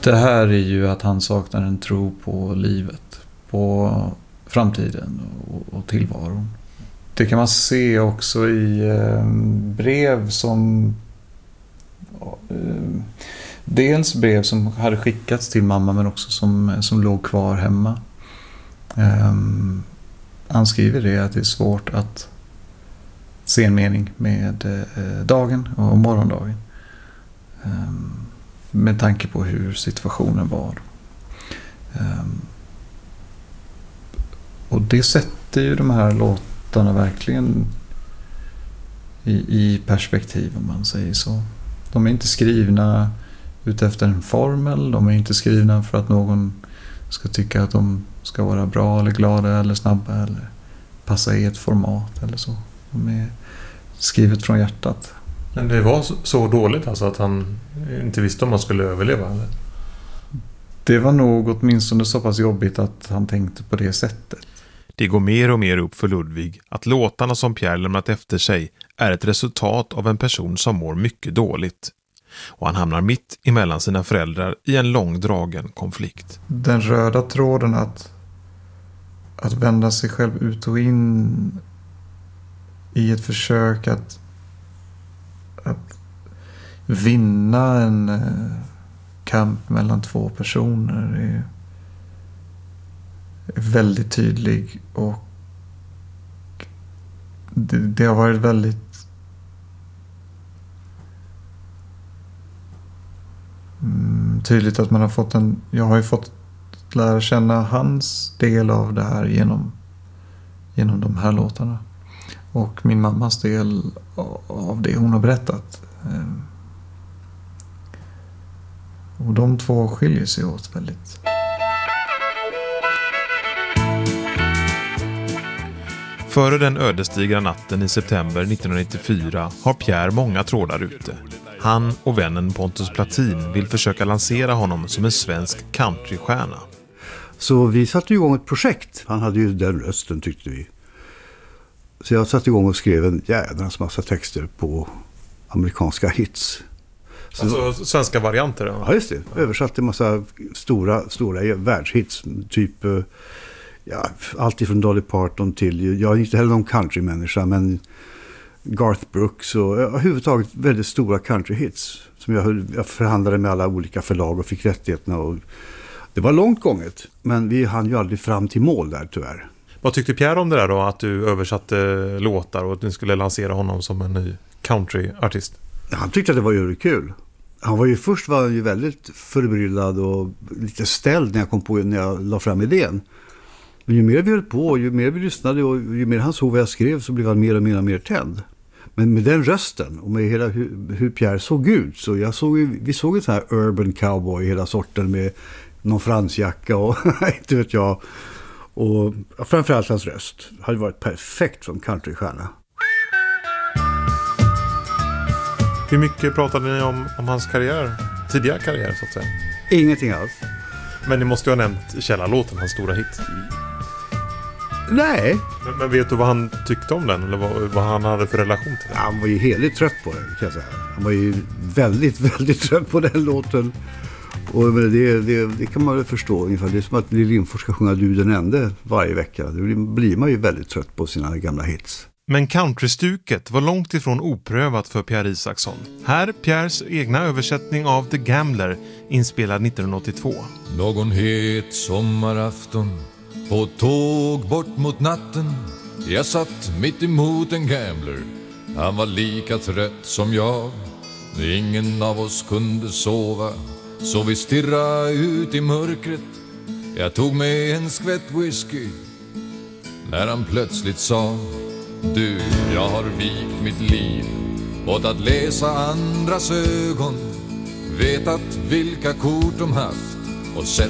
Det här är ju att han saknar en tro på livet, på framtiden och tillvaron. Det kan man se också i brev som... dels brev som hade skickats till mamma men också som låg kvar hemma. Han skriver det att det är svårt att se en mening med dagen och morgondagen. Med tanke på hur situationen var. Och det sätter ju de här låtarna verkligen i perspektiv, om man säger så. De är inte skrivna utefter en formel. De är inte skrivna för att någon ska tycka att de ska vara bra eller glada eller snabba eller passa i ett format eller så. De är skrivet från hjärtat. Men det var så dåligt alltså att han inte visste om han skulle överleva, eller? Det var nog åtminstone så pass jobbigt att han tänkte på det sättet. Det går mer och mer upp för Ludvig att låtarna som Pierre lämnat efter sig är ett resultat av en person som mår mycket dåligt. Och han hamnar mitt emellan sina föräldrar i en långdragen konflikt. Den röda tråden att vända sig själv ut och in i ett försök att vinna en kamp mellan två personer är väldigt tydlig, och det har varit väldigt tydligt att man har fått jag har ju fått lära känna hans del av det här genom de här låtarna, och min mammas del av det hon har berättat. Och de två skiljer sig åt väldigt. Före den ödesdigra natten i september 1994 har Pierre många trådar ute. Han och vännen Pontus Platin vill försöka lansera honom som en svensk countrystjärna. Så vi satte igång ett projekt. Han hade ju den rösten, tyckte vi. Så jag satte igång och skrev en jädrans massa texter på amerikanska hits. Så, alltså svenska varianter? Ja, just det. Översatte en massa stora världshits. Typ allt ifrån Dolly Parton till, jag är inte heller någon countrymänniska, men Garth Brooks och överhuvudtaget väldigt stora countryhits som jag förhandlade med alla olika förlag och fick rättigheterna, och det var långt gånget, men vi hann ju aldrig fram till mål där, tyvärr. Vad tyckte Pierre om det där då, att du översatte låtar och att du skulle lansera honom som en ny countryartist? Han tyckte att det var ju kul. Först var han ju väldigt förbryllad och lite ställd när jag la fram idén. Men ju mer vi höll på, ju mer vi lyssnade och ju mer han såg vad jag skrev, så blev han mer och mer tänd. Men med den rösten och med hela hur Pierre såg ut, så vi såg en sån här urban cowboy, hela sorten med någon fransjacka och inte vet jag. Och framförallt hans röst hade varit perfekt som countrystjärna. Hur mycket pratade ni om hans tidigare karriär så att säga? Ingenting alls. Men ni måste ju ha nämnt Källarlåten, hans stora hit. Nej. Men vet du vad han tyckte om den? Eller vad han hade för relation till den? Han var ju heligt trött på den, kan jag säga. Han var ju väldigt, väldigt trött på den låten. Och det kan man väl förstå ungefär. Det är som att Lill Lindfors ska sjunga Du den ende varje vecka. Då blir man ju väldigt trött på sina gamla hits. Men countrystuket var långt ifrån oprövat för Pierre Isaksson. Här Pierres egna översättning av The Gambler, inspelad 1982. Någon het sommarafton på tåg bort mot natten. Jag satt mitt emot en gambler. Han var lika trött som jag. Ingen av oss kunde sova, så vi stirrade ut i mörkret. Jag tog med en skvätt whisky när han plötsligt sa: du, jag har vikt mitt liv åt att läsa andras ögon, vetat vilka kort de haft och sett